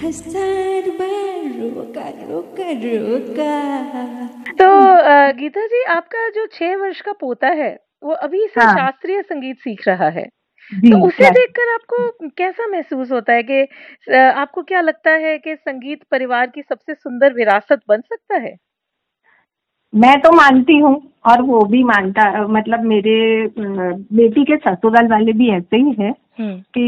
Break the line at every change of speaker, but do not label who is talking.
हजार बार रोका रोका रोका।
तो गीता जी, आपका जो 6 वर्ष का पोता है वो अभी से
हाँ
शास्त्रीय संगीत सीख रहा है,
जी
तो उसे
right.
देखकर आपको कैसा महसूस होता है कि आपको क्या लगता है कि संगीत परिवार की सबसे सुंदर विरासत बन सकता है?
मैं तो मानती हूँ और वो भी मानता, मतलब मेरे बेटी के ससुराल वाले भी ऐसे ही है कि